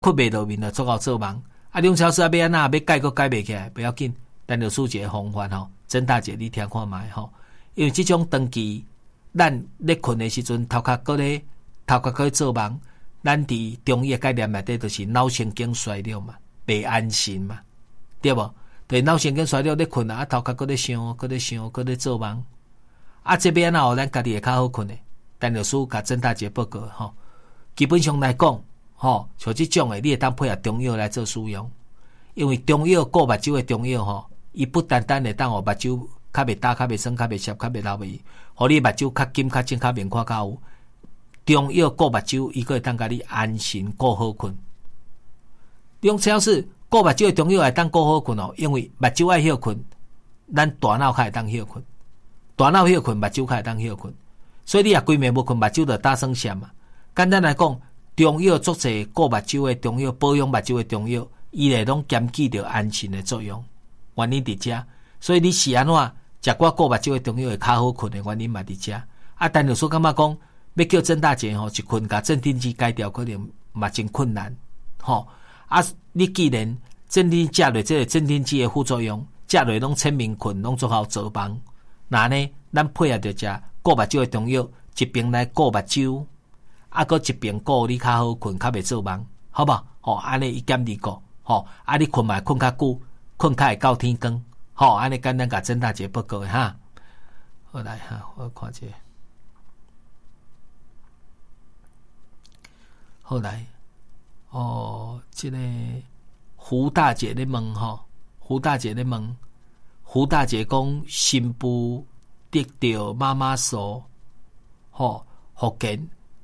困袂落面就做到做梦。梁超师要安怎要改阁改袂起来，不要紧。咱就使一个方法吼，曾大姐你听看觅吼，因为即种长期咱咧困的时阵，头壳搁咧做梦，咱伫中医的概念内底就是脑神经衰弱嘛，袂安心嘛，对无？对，脑神经衰弱咧困啊，头壳搁咧想，搁咧做梦。这边啊，咱家己会较好困的，但就使甲曾大姐报告吼。基本上来讲，吼，像即种的，你会当配合中药来做使用，因为中药顾目睭的中药吼。伊不单单会当互目睭较袂焦、较袂酸、较袂涩、较袂流味，互你目睭较金、较净、较面看较有。中药顾目睭，伊个会当甲你安心顾好困。用超市顾目睭的中药会当顾好困哦，因为目睭爱休困，咱大脑较会当休困，大脑休困，目睭较会当休困。所以你也规暝无困，目睭就打算闪嘛。简单来讲，中药足侪顾目睭的中药、保养目睭的中药，伊咧拢兼具着安心的作用。原因伫遮，所以你是安怎食我顾目睭的中药会较好困的原因嘛伫遮。但就说感觉讲要叫曾大姐吼一困甲镇定剂改掉，可能嘛真困难吼。你既然镇定食落这个镇定剂的副作用，食落拢清明困，拢做好做梦，那呢，咱配合着食顾目睭的中药，一边来顾目睭，搁一边顾你较好困，较袂做梦，好无？吼，安尼一兼二顾，吼，你困嘛困较久。困较会到天光，吼，安尼简单甲曾大姐报告哈。好来哈，我看一下。后来，这个胡大姐咧问吼，胡大姐讲新妇得到妈妈说，吼，福建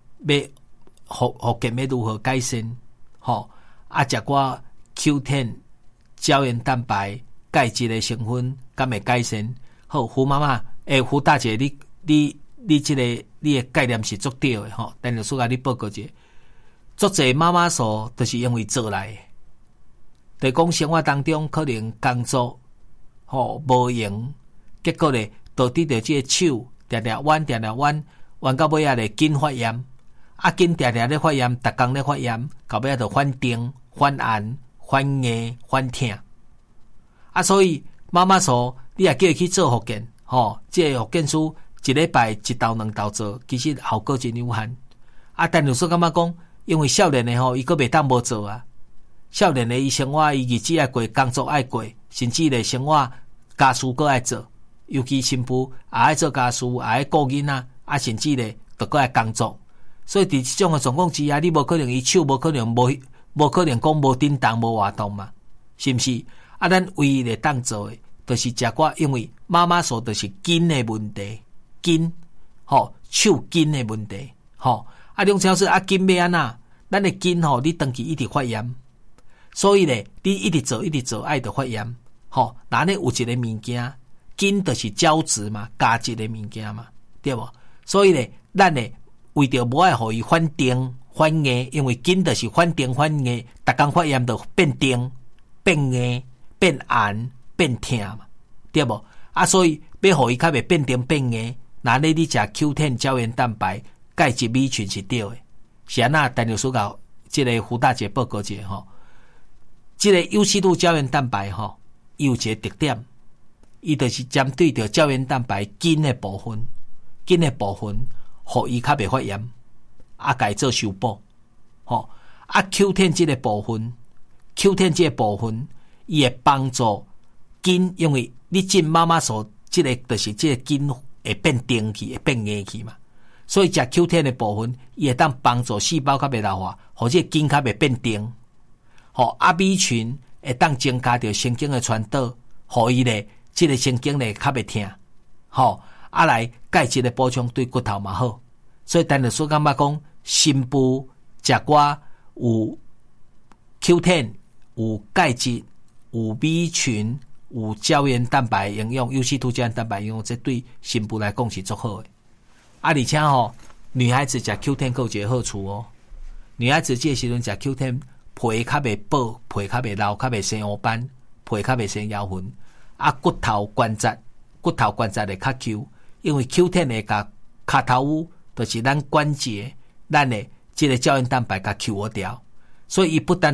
要如何改善？吼，食我 Q10。胶原蛋白、钙质的成分，敢会改善？好，胡妈妈，胡大姐，你这个你的概念是足对的吼。但是说甲你报告者，足侪妈妈说都是因为做来的，就讲生活当中可能工作吼无用，结果咧导致着这个手常常弯到尾仔咧筋发炎，筋常常咧发炎，逐工咧发炎，到尾仔就反定、反寒。反硬反痛所以妈妈说你也叫伊去做复健吼，这个复健师一礼拜一道两道做，其实效果真有限但有说感觉讲，因为少年的吼，伊个袂当无做少年的伊生活伊日子爱过，工作爱过，甚至咧生活家事个爱做，尤其新妇也爱做家事，也爱顾囡仔甚至咧都个爱工作，所以伫这种的状况之下，你无可能伊手无可能无可能讲无振动无活动嘛，是毋是？咱唯一会当做的，就是食我，因为妈妈说的是筋的问题，筋，手筋的问题，梁超市筋要安怎？咱的筋你长期一直发炎，所以咧，你一直做，爱就发炎，那呢有一个物件，筋就是胶质嘛，加质的物件嘛，对无？所以咧，咱咧为着无爱互伊反定。反硬，因为筋就是反定反硬，逐工发炎就变定、变硬、变寒、变痛嘛，对无？所以要互伊较袂变定变硬，那你食 Q10 胶原蛋白、钙质米群是对的。是安那？但就说到这个胡大姐报告者吼，这个优质度胶原蛋白吼，伊有一个特点，伊就是针对着胶原蛋白筋的部分，互伊较袂发炎。改做修补，Q10 这个部分，伊会帮助筋，因为你进妈妈所这个就是这个筋会变定去，会变硬去嘛，所以食 Q10 的部分，伊会当帮助细胞较袂老化，或者筋较袂变定。B 群会当增加着神经的传导，互伊咧这个神经咧较袂痛。来钙质的补充对骨头嘛好。所以，但是说感觉讲，新妇食我有 Q10， 有钙质，有 B 群，有胶原蛋白营养，尤其胶原蛋白营养，这对新妇来讲是足好的。而且女孩子食 Q10 有一个好处女孩子这时阵食 Q10， 皮较袂薄，皮较袂老，较袂生黑斑，皮较袂生腰痕。骨头关节会较 Q， 因为 Q10 会甲骹头就是咱关节，咱的这个胶原蛋白甲 Q 掉，所以伊不单